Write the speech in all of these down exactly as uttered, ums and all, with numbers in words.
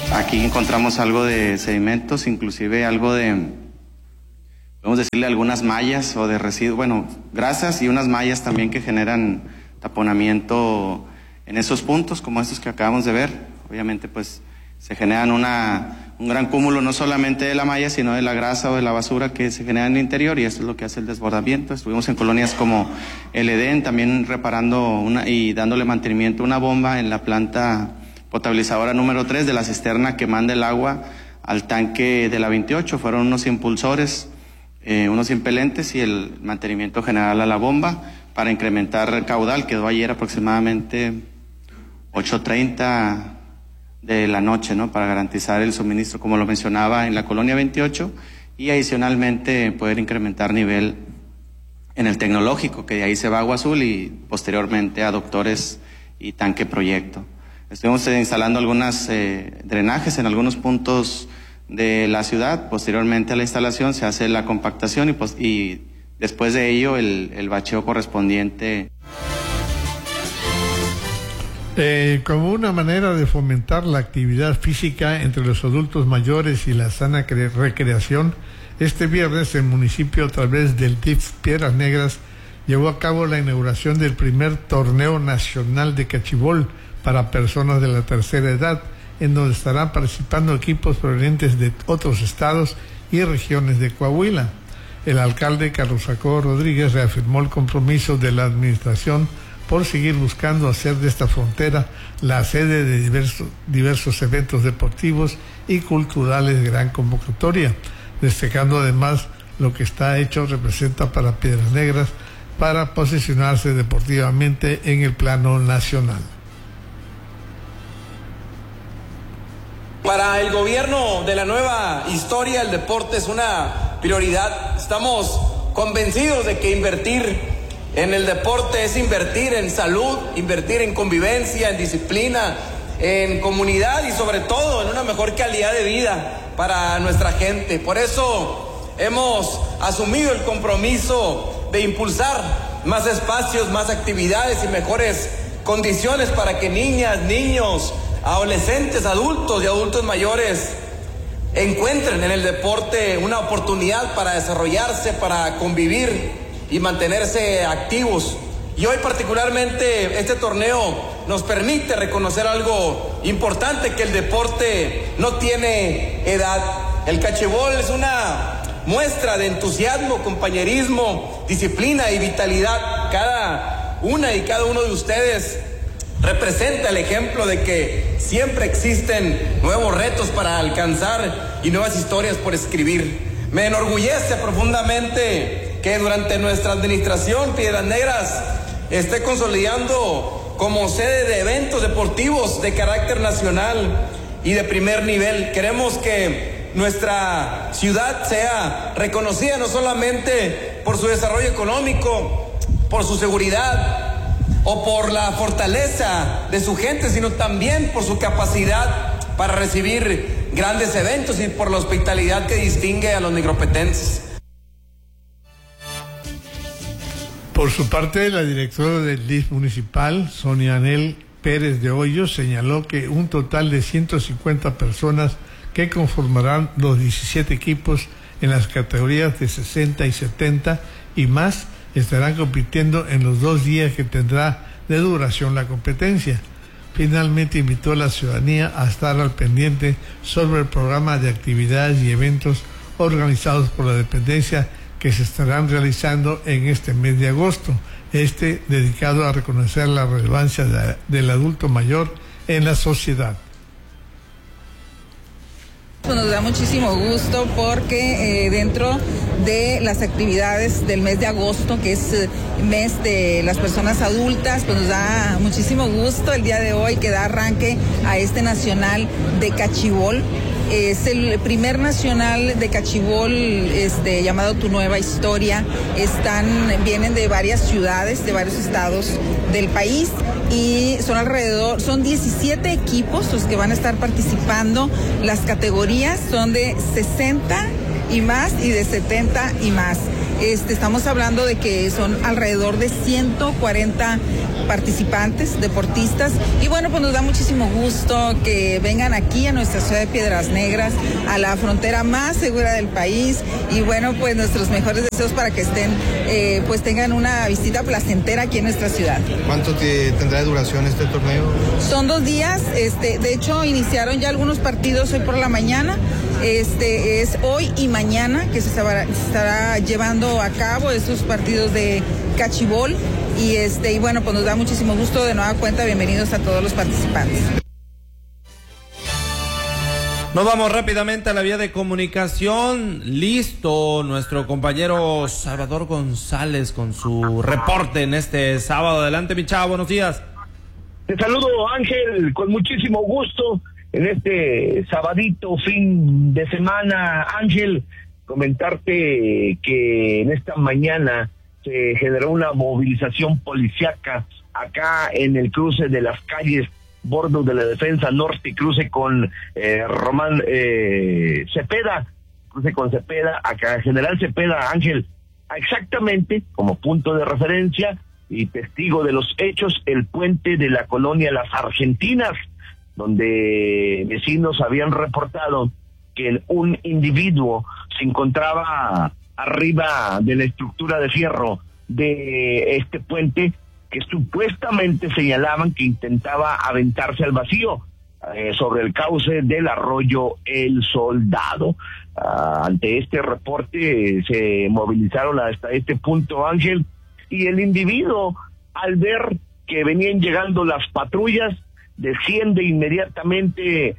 Aquí encontramos algo de sedimentos, inclusive algo de, podemos decirle algunas mallas o de residuos, bueno, grasas y unas mallas también que generan taponamiento en esos puntos como estos que acabamos de ver. Obviamente pues se generan una, un gran cúmulo no solamente de la malla sino de la grasa o de la basura que se genera en el interior, y eso es lo que hace el desbordamiento. Estuvimos en colonias como el Edén también reparando una y dándole mantenimiento a una bomba en la planta potabilizadora número tres de la cisterna que manda el agua al tanque de la veintiocho. Fueron unos impulsores, eh, unos impelentes y el mantenimiento general a la bomba para incrementar el caudal. Quedó ayer aproximadamente ocho treinta de la noche, ¿no? Para garantizar el suministro, como lo mencionaba, en la colonia veintiocho, y adicionalmente poder incrementar nivel en el tecnológico, que de ahí se va a Agua Azul y posteriormente a Doctores y Tanque Proyecto. Estuvimos eh, instalando algunos eh, drenajes en algunos puntos de la ciudad. Posteriormente a la instalación se hace la compactación y, pues, y después de ello el, el bacheo correspondiente. Eh, como una manera de fomentar la actividad física entre los adultos mayores y la sana recreación, este viernes el municipio, a través del D I F Piedras Negras, llevó a cabo la inauguración del primer torneo nacional de cachibol para personas de la tercera edad, en donde estarán participando equipos provenientes de otros estados y regiones de Coahuila. El alcalde Carlos Jacobo Rodríguez reafirmó el compromiso de la administración por seguir buscando hacer de esta frontera la sede de diversos, diversos eventos deportivos y culturales de gran convocatoria, destacando además lo que está hecho representa para Piedras Negras para posicionarse deportivamente en el plano nacional. Para el gobierno de la nueva historia, el deporte es una prioridad. Estamos convencidos de que invertir en el deporte es invertir en salud, invertir en convivencia, en disciplina, en comunidad y sobre todo en una mejor calidad de vida para nuestra gente. Por eso hemos asumido el compromiso de impulsar más espacios, más actividades y mejores condiciones para que niñas, niños, adolescentes, adultos y adultos mayores encuentren en el deporte una oportunidad para desarrollarse, para convivir y mantenerse activos. Y hoy particularmente este torneo nos permite reconocer algo importante, que el deporte no tiene edad. El cachibol es una muestra de entusiasmo, compañerismo, disciplina y vitalidad. Cada una y cada uno de ustedes representa el ejemplo de que siempre existen nuevos retos para alcanzar y nuevas historias por escribir. Me enorgullece profundamente que durante nuestra administración Piedras Negras esté consolidando como sede de eventos deportivos de carácter nacional y de primer nivel. Queremos que nuestra ciudad sea reconocida no solamente por su desarrollo económico, por su seguridad o por la fortaleza de su gente, sino también por su capacidad para recibir grandes eventos y por la hospitalidad que distingue a los negropetenses. Por su parte, la directora del D I F municipal, Sonia Anel Pérez de Hoyos, señaló que un total de ciento cincuenta personas que conformarán los diecisiete equipos en las categorías de sesenta y setenta y más estarán compitiendo en los dos días que tendrá de duración la competencia. Finalmente invitó a la ciudadanía a estar al pendiente sobre el programa de actividades y eventos organizados por la dependencia que se estarán realizando en este mes de agosto, este dedicado a reconocer la relevancia de, del adulto mayor en la sociedad. Nos da muchísimo gusto porque eh, dentro de las actividades del mes de agosto, que es eh, mes de las personas adultas, pues nos da muchísimo gusto el día de hoy que da arranque a este nacional de cachibol. Es el primer nacional de cachibol este, llamado Tu Nueva Historia. Están, vienen de varias ciudades, de varios estados del país y son alrededor, son diecisiete equipos los que van a estar participando. Las categorías son de sesenta y más y de setenta y más. Este, estamos hablando de que son alrededor de ciento cuarenta participantes, deportistas, y bueno, pues nos da muchísimo gusto que vengan aquí a nuestra ciudad de Piedras Negras, a la frontera más segura del país, y bueno, pues nuestros mejores deseos para que estén, eh, pues tengan una visita placentera aquí en nuestra ciudad. ¿Cuánto te, tendrá de duración este torneo? Son dos días, este, de hecho iniciaron ya algunos partidos hoy por la mañana. Este es hoy y mañana que se estará, se estará llevando a cabo estos partidos de cachibol, y este y bueno, pues nos da muchísimo gusto. De nueva cuenta, bienvenidos a todos los participantes. Nos vamos rápidamente a la vía de comunicación. Listo nuestro compañero Salvador González con su reporte en este sábado. Adelante, mi chavo, buenos días. Te saludo, Ángel, con muchísimo gusto en este sabadito fin de semana. Ángel, comentarte que en esta mañana se generó una movilización policíaca acá en el cruce de las calles Bordo de la Defensa Norte, cruce con eh, Román eh, Cepeda, cruce con Cepeda, acá General Cepeda, Ángel, exactamente como punto de referencia y testigo de los hechos, el puente de la colonia Las Argentinas, donde vecinos habían reportado que un individuo se encontraba arriba de la estructura de fierro de este puente, que supuestamente señalaban que intentaba aventarse al vacío eh, sobre el cauce del arroyo El Soldado. Uh, ante este reporte eh, se movilizaron hasta este punto, Ángel, y el individuo, al ver que venían llegando las patrullas, desciende inmediatamente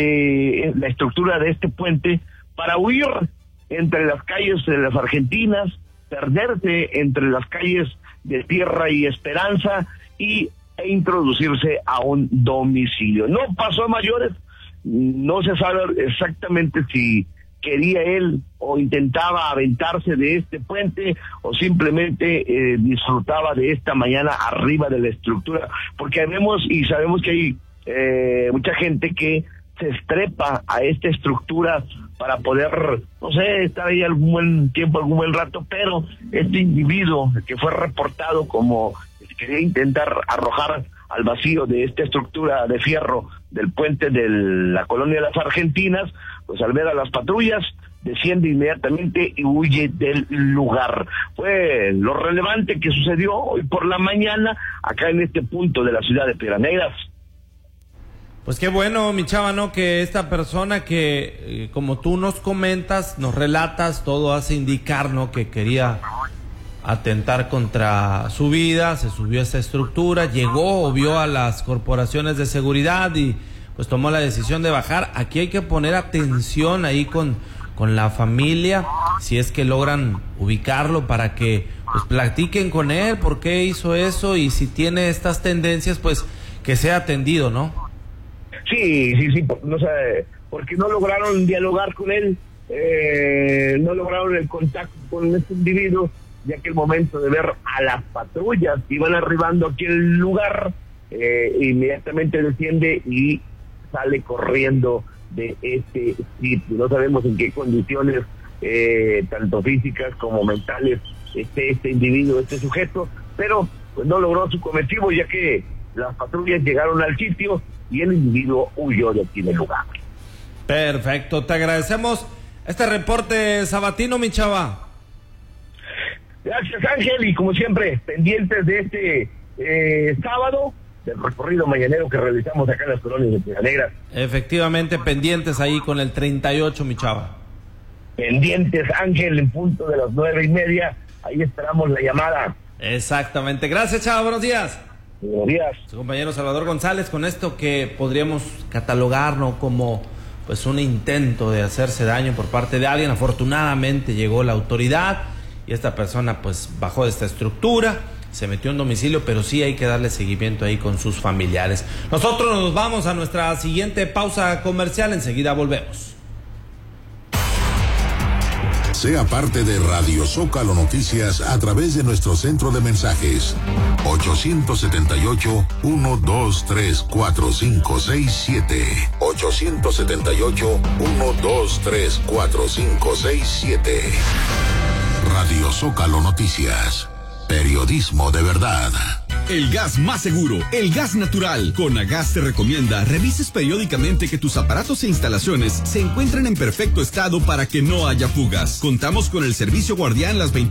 de la estructura de este puente para huir entre las calles de Las Argentinas, perderse entre las calles de Tierra y Esperanza y e introducirse a un domicilio. No pasó a mayores, no se sabe exactamente si quería él o intentaba aventarse de este puente o simplemente eh, disfrutaba de esta mañana arriba de la estructura, porque vemos y sabemos que hay eh, mucha gente que se estrepa a esta estructura para poder, no sé, estar ahí algún buen tiempo, algún buen rato, pero este individuo que fue reportado como quería intentar arrojar al vacío de esta estructura de fierro del puente de la colonia de Las Argentinas, pues al ver a las patrullas, desciende inmediatamente y huye del lugar. Fue lo relevante que sucedió hoy por la mañana acá en este punto de la ciudad de Piedras Negras. Pues qué bueno, mi chava, ¿no? Que esta persona que, eh, como tú nos comentas, nos relatas, todo hace indicar, ¿no? Que quería atentar contra su vida, se subió a esta estructura, llegó o vio a las corporaciones de seguridad y pues tomó la decisión de bajar. Aquí hay que poner atención ahí con, con la familia, si es que logran ubicarlo, para que pues platiquen con él por qué hizo eso, y si tiene estas tendencias, pues que sea atendido, ¿no? Sí, sí, sí, no sé, porque no lograron dialogar con él, eh, no lograron el contacto con este individuo, ya que el momento de ver a las patrullas que iban arribando aquí al lugar, eh, inmediatamente desciende y sale corriendo de este sitio. No sabemos en qué condiciones, eh, tanto físicas como mentales, esté este individuo, este sujeto, pero pues no logró su cometido, ya que las patrullas llegaron al sitio y el individuo huyó de aquí del lugar. Perfecto, te agradecemos este reporte sabatino, mi chava. Gracias, Ángel, y como siempre, pendientes de este eh, sábado, del recorrido mañanero que realizamos acá en las colonias de Piedras Negras. Efectivamente, pendientes ahí con el treinta y ocho, mi chava. Pendientes, Ángel, en punto de las nueve y media, ahí esperamos la llamada. Exactamente, gracias, chava, buenos días. Buenos días. Su compañero Salvador González, con esto que podríamos catalogar, ¿no?, como pues un intento de hacerse daño por parte de alguien. Afortunadamente llegó la autoridad y esta persona pues bajó de esta estructura, se metió en domicilio, pero sí hay que darle seguimiento ahí con sus familiares. Nosotros nos vamos a nuestra siguiente pausa comercial, enseguida volvemos. Sea parte de Radio Zócalo Noticias a través de nuestro centro de mensajes ochocientos setenta y ocho, uno dos tres, cuatro cinco seis siete ochocientos setenta y ocho, uno dos tres, cuatro cinco seis siete. Radio Zócalo Noticias, periodismo de verdad. el gas más seguro, el gas natural. Conagas te recomienda revises periódicamente que tus aparatos e instalaciones se encuentren en perfecto estado para que no haya fugas. Contamos con el servicio guardián las veinticuatro